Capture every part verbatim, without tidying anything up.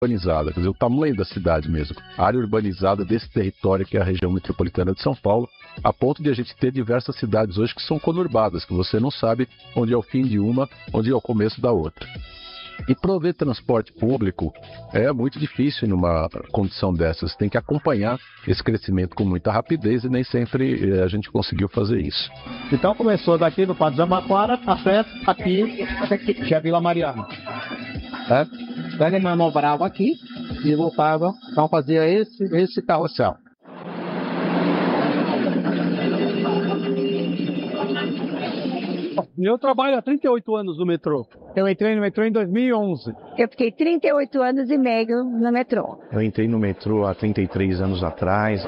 urbanizada, quer dizer, o tamanho da cidade mesmo, a área urbanizada desse território que é a região metropolitana de São Paulo, a ponto de a gente ter diversas cidades hoje que são conurbadas, que você não sabe onde é o fim de uma, onde é o começo da outra. E prover transporte público é muito difícil numa condição dessas. Tem que acompanhar esse crescimento com muita rapidez e nem sempre a gente conseguiu fazer isso. Então começou daqui do Parque Jabaquara até aqui, até aqui, que é Vila Mariana. É? Então ele manobrava aqui e voltava, então fazia esse, esse carrossel. Eu trabalho há trinta e oito anos no metrô. Eu entrei no metrô em dois mil e onze. Eu fiquei trinta e oito anos e meio no metrô. Eu entrei no metrô há trinta e três anos atrás.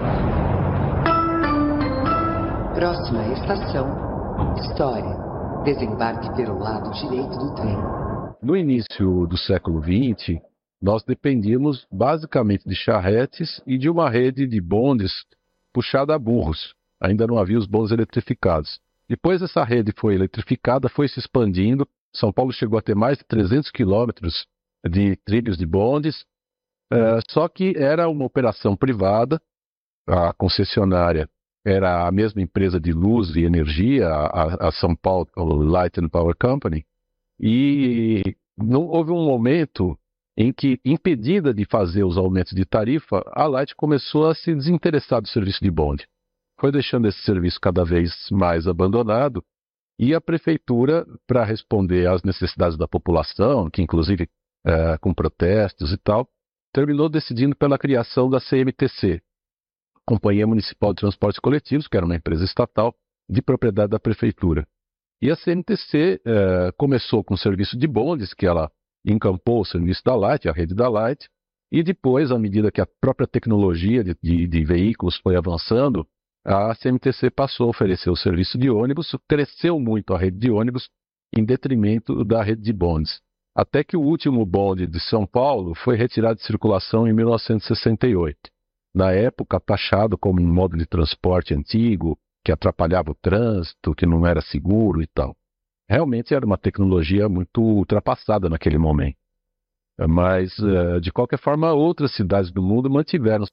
Próxima estação, História. Desembarque pelo lado direito do trem. No início do século vinte, nós dependíamos basicamente de charretes e de uma rede de bondes puxada a burros. Ainda não havia os bondes eletrificados. Depois essa rede foi eletrificada, foi se expandindo. São Paulo chegou a ter mais de trezentos quilômetros de trilhos de bondes, uh, só que era uma operação privada. A concessionária era a mesma empresa de luz e energia, a, a São Paulo Light and Power Company, e não houve um momento em que, impedida de fazer os aumentos de tarifa, a Light começou a se desinteressar do serviço de bonde. Foi deixando esse serviço cada vez mais abandonado e a prefeitura, para responder às necessidades da população, que inclusive é, com protestos e tal, terminou decidindo pela criação da C M T C, Companhia Municipal de Transportes Coletivos, que era uma empresa estatal de propriedade da prefeitura. E a C M T C é, começou com o serviço de bondes, que ela encampou o serviço da Light, a rede da Light, e depois, à medida que a própria tecnologia de, de, de veículos foi avançando, a C M T C passou a oferecer o serviço de ônibus, cresceu muito a rede de ônibus em detrimento da rede de bondes. Até que o último bonde de São Paulo foi retirado de circulação em mil novecentos e sessenta e oito. Na época, taxado como um modo de transporte antigo, que atrapalhava o trânsito, que não era seguro e tal. Realmente era uma tecnologia muito ultrapassada naquele momento. Mas, de qualquer forma, outras cidades do mundo mantiveram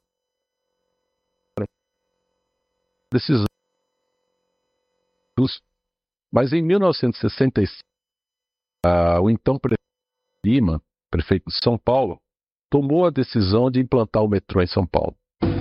decisão. Mas em mil novecentos e sessenta e cinco, uh, o então prefeito Lima, prefeito de São Paulo, tomou a decisão de implantar o metrô em São Paulo.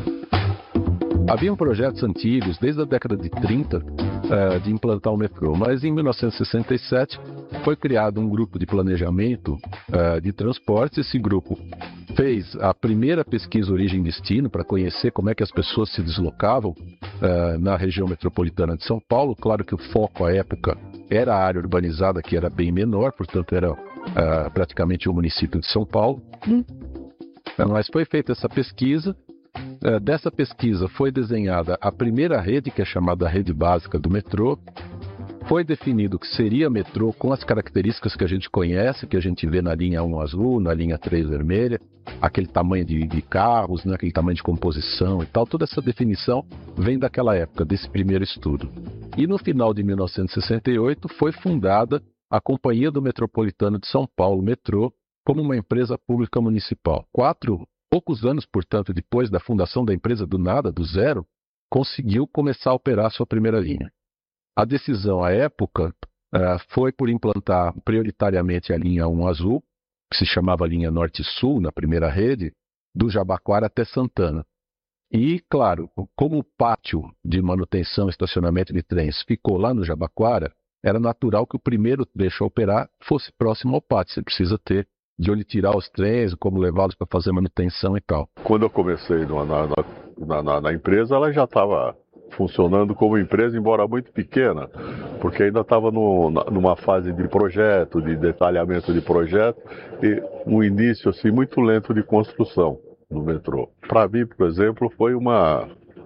Haviam projetos antigos, desde a década de trinta, uh, de implantar o metrô, mas em mil novecentos e sessenta e sete foi criado um grupo de planejamento uh, de transportes. Esse grupo fez a primeira pesquisa origem-destino para conhecer como é que as pessoas se deslocavam uh, na região metropolitana de São Paulo. Claro que o foco à época era a área urbanizada, que era bem menor, portanto era uh, praticamente o município de São Paulo. Hum. Mas foi feita essa pesquisa. Uh, dessa pesquisa foi desenhada a primeira rede, que é chamada rede básica do metrô. Foi definido que seria metrô com as características que a gente conhece, que a gente vê na linha um azul, na linha três vermelha, aquele tamanho de, de carros, né, aquele tamanho de composição e tal. Toda essa definição vem daquela época, desse primeiro estudo. E no final de mil novecentos e sessenta e oito foi fundada a Companhia do Metropolitano de São Paulo, Metrô, como uma empresa pública municipal. Quatro, poucos anos, portanto, depois da fundação da empresa, do nada, do zero, conseguiu começar a operar a sua primeira linha. A decisão, à época, uh, foi por implantar prioritariamente a linha um azul, que se chamava linha Norte-Sul, na primeira rede, do Jabaquara até Santana. E, claro, como o pátio de manutenção e estacionamento de trens ficou lá no Jabaquara, era natural que o primeiro trecho a operar fosse próximo ao pátio. Você precisa ter de onde tirar os trens, como levá-los para fazer manutenção e tal. Quando eu comecei na, na, na, na empresa, ela já estava funcionando como empresa, embora muito pequena, porque ainda estava numa fase de projeto, de detalhamento de projeto, e um início assim, muito lento de construção do metrô. Para mim, por exemplo, foi uma...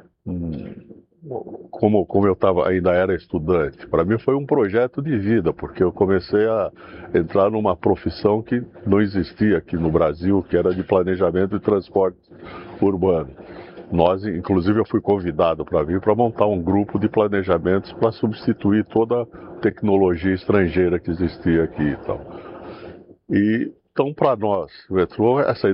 Um, como, como eu tava, ainda era estudante, para mim foi um projeto de vida, porque eu comecei a entrar numa profissão que não existia aqui no Brasil, que era de planejamento de transporte urbano. Nós, inclusive, eu fui convidado para vir para montar um grupo de planejamentos para substituir toda a tecnologia estrangeira que existia aqui e tal. E Então, para nós, o metrô, essa